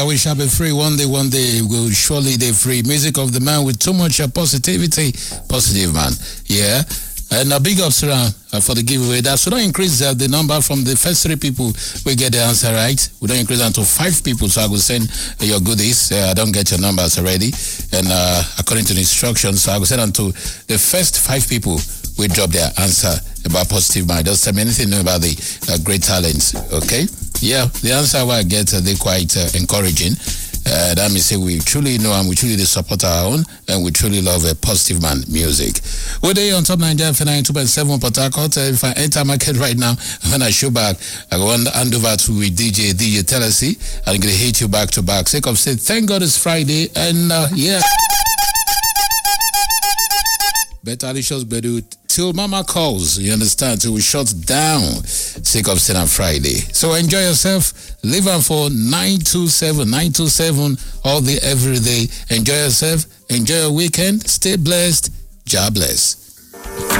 We shall be free one day we'll surely be free. Music of the man with too much positivity. Positive man. Yeah. And a big ups around for the giveaway. That should not increase the number from the first 3 people. We get the answer right. We don't increase them to 5 people. So I will send your goodies. I don't get your numbers already. And according to the instructions, so I will send them to the first 5 people. We drop their answer about positive mind. Just tell me anything about the great talents. Okay. Yeah, the answer I get, they're quite encouraging. That means say we truly know and we truly support our own and we truly love positive man music. We're there on Top Nigeria for 92.7 Port Harcourt. If I enter market right now, when I show back, I go and hand over to DJ Telesi. I'm going to hit you back to back. Sake of say, thank God it's Friday and yeah. Better Alicious Bedu till Mama calls, you understand, till we shut down sake of saying on Friday. So enjoy yourself, live on for 927 all day, every day. Enjoy yourself, enjoy your weekend, stay blessed, God bless.